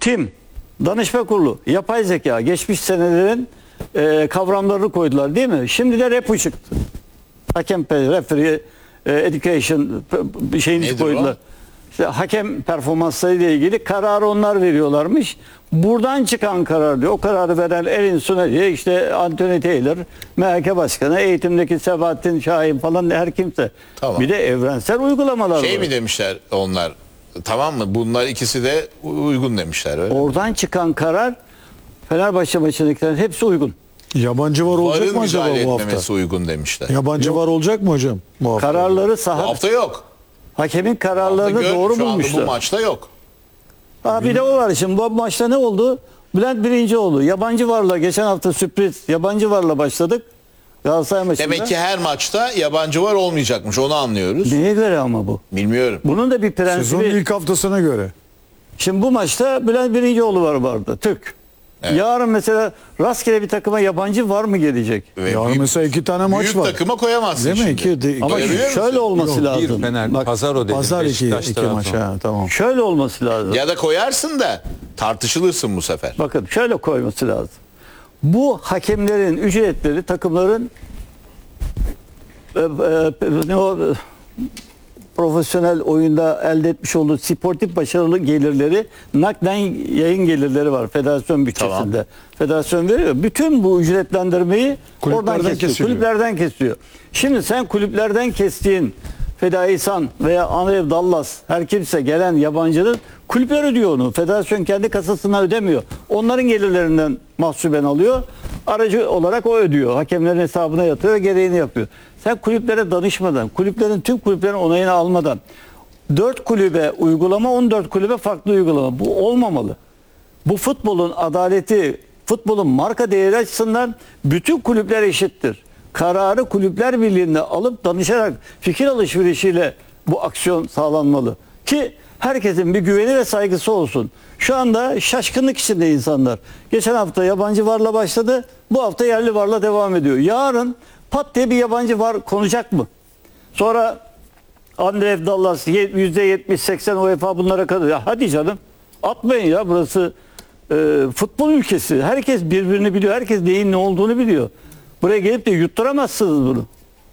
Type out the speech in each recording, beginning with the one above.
tim, danışma kurulu, yapay zeka, geçmiş senelerin kavramlarını koydular değil mi? Şimdi de repo çıktı. Hakem, referee, education şeyini koydular. O? İşte hakem performansları ile ilgili kararı onlar veriyorlarmış. Buradan çıkan karar diyor. O kararı veren Erin Suneri, işte Anthony Taylor, MHK Başkanı, eğitimdeki Sebahattin Şahin falan her kimse. Tamam. Bir de evrensel uygulamalar var. Mi demişler onlar? Tamam mı? Bunlar ikisi de uygun demişler. Öyle oradan mi? Çıkan karar Fenerbahçe maçındakilerin hepsi uygun. Yabancı var olacak mı acaba bu hafta? Uygun demişler. Yabancı var olacak mı hocam bu hafta? Kararları saha. Bu hafta yok. Hakemin kararlarını doğru bulmuşlar. Bu maçta yok. Bir de o var. Şimdi bu maçta ne oldu? Bülent birinci oldu. Yabancı varla geçen hafta sürpriz. Yabancı varla başladık. Galatasaray maçında. Demek ki her maçta yabancı var olmayacakmış. Onu anlıyoruz. Neye göre ama bu? Bilmiyorum. Bunun da bir prensibi. Sezonun ilk haftasına göre. Şimdi bu maçta Bülent Birincioğlu vardı. Türk. Evet. Yarın mesela rastgele bir takıma yabancı var mı gelecek? Yarın mesela 2 tane maç büyük var. Büyük takıma koyamazsın değil mi? şimdi. Ama şöyle olması lazım. Bak, Pazar o dedim. Pazar 2 maç. Tamam. Şöyle olması lazım. Ya da koyarsın da tartışılırsın bu sefer. Bakın şöyle koyması lazım. Bu hakemlerin ücretleri takımların profesyonel oyunda elde etmiş olduğu sportif başarılı gelirleri, nakden yayın gelirleri var federasyon bütçesinde. Tamam. Federasyon veriyor. Bütün bu ücretlendirmeyi oradan kesiyor. Kulüplerden kesiyor. Şimdi sen kulüplerden kestiğin Fedai San veya Andrew Dallas her kimse gelen yabancının kulüpler ödüyor onu. Federasyon kendi kasasından ödemiyor. Onların gelirlerinden mahsuben alıyor. Aracı olarak o ödüyor. Hakemlerin hesabına yatıyor ve gereğini yapıyor. Sen kulüplere danışmadan, tüm kulüplerin onayını almadan 4 kulübe uygulama, 14 kulübe farklı uygulama. Bu olmamalı. Bu futbolun adaleti, futbolun marka değeri açısından bütün kulüpler eşittir. Kararı Kulüpler Birliği'nde alıp danışarak fikir alışverişiyle bu aksiyon sağlanmalı. Ki herkesin bir güveni ve saygısı olsun. Şu anda şaşkınlık içinde insanlar. Geçen hafta yabancı varla başladı. Bu hafta yerli varla devam ediyor. Yarın pat diye bir yabancı var konacak mı? Sonra Andrew Dallas %70-80 UEFA bunlara kadar. Ya hadi canım atmayın ya, burası futbol ülkesi. Herkes birbirini biliyor. Herkes neyin ne olduğunu biliyor. Buraya gelip de yutturamazsınız bunu.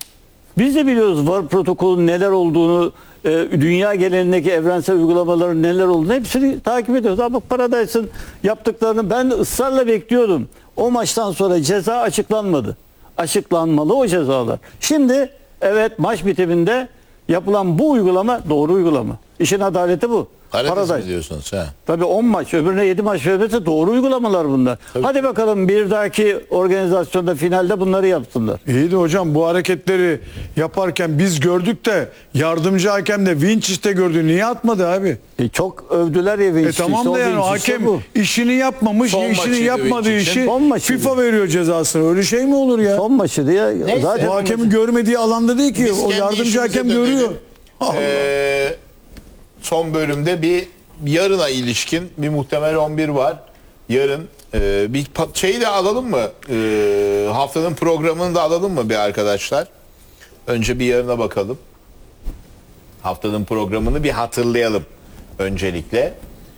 Biz de biliyoruz VAR protokolün neler olduğunu, dünya genelindeki evrensel uygulamaların neler olduğunu hepsini takip ediyoruz. Ama Paradise'ın yaptıklarını ben ısrarla bekliyordum. O maçtan sonra ceza açıklanmadı. Açıklanmalı o cezalar. Şimdi evet, maç bitiminde yapılan bu uygulama doğru uygulama. İşin adaleti bu. Paradise diyorsunuz ha. Tabii 10 maç, öbürüne 7 maç vermesi doğru uygulamalar bunlar. Tabii. Hadi bakalım bir dahaki organizasyonda, finalde bunları yapsınlar. İyi de hocam bu hareketleri yaparken biz gördük de yardımcı hakem de Vinçic'te gördü. Niye atmadı abi? Çok övdüler ya Vinçic'i. Tamam da yani o hakem işini yapmamış, işini yapmadığı işi FIFA veriyor cezasını. Öyle şey mi olur ya? Son maçı diye. Zaten o hakemin görmediği alanda değil ki. O yardımcı hakem görüyor. Son bölümde bir yarına ilişkin bir muhtemel 11 var. Yarın bir şeyi de alalım mı? Haftanın programını da alalım mı bir arkadaşlar? Önce bir yarına bakalım. Haftanın programını bir hatırlayalım öncelikle.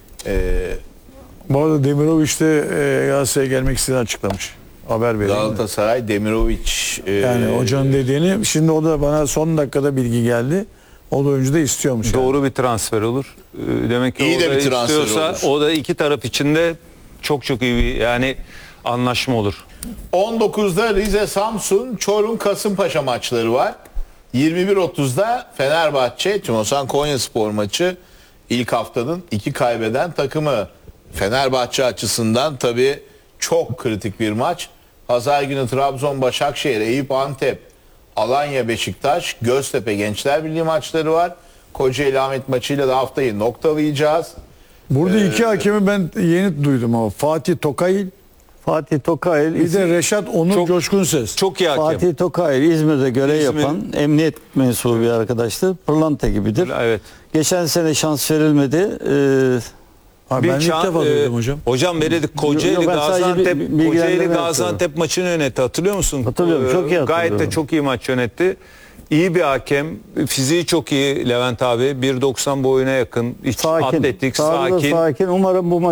Bu arada Demirovic de Galatasaray'a gelmek istediğini açıklamış. Haber verelim. Galatasaray Demirovic. Yani hocanın dediğini, şimdi o da bana son dakikada bilgi geldi. O da oyuncu da istiyormuş. Doğru bir transfer olur. Demek ki iyi o de da bir transfer istiyorsa olur. O da iki taraf içinde çok iyi bir yani anlaşma olur. 19'da Rize Samsun, Çorum Kasımpaşa maçları var. 21.30'da Fenerbahçe Tümosan Konyaspor maçı, ilk haftanın 2 kaybeden takımı. Fenerbahçe açısından tabii çok kritik bir maç. Pazar günü Trabzon Başakşehir, Eyüp Antep, Alanya Beşiktaş, Göztepe Gençler Birliği maçları var. Kocaeli Ahmet maçıyla da haftayı noktalayacağız. Burada iki hakemi ben yeni duydum ama Fatih Tokayil, bir de Reşat Onur Coşkunses. Çok iyi hakem. Fatih Tokayil İzmir'de görev yapan emniyet mensubu bir arkadaştır. Pırlanta gibidir. Evet. Geçen sene şans verilmedi. Ben ilk defa duydum hocam. Hocam verildik. Kocaeli Gaziantep maçını yönetti. Hatırlıyor musun? Hatırlıyorum. Çok iyi hatırlıyorum. Gayet de çok iyi maç yönetti. İyi bir hakem. Fiziği çok iyi Levent abi. 1.90 boyuna yakın. Sakin. Atletik, sakin. Umarım bu maç